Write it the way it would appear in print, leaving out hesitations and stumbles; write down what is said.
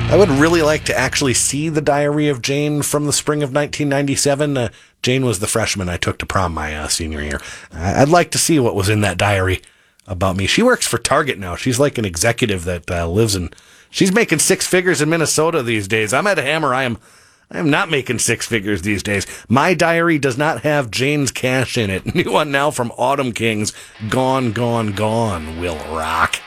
I would really like to actually see the diary of Jane from the spring of 1997. Jane was the freshman I took to prom my senior year. I'd like to see what was in that diary about me. She works for Target now. She's like an executive that lives in... She's making six figures in Minnesota these days. I'm at a hammer. I am not making six figures these days. My diary does not have Jane's cash in it. New one now from Autumn Kings. Gone, Gone, Gone will rock.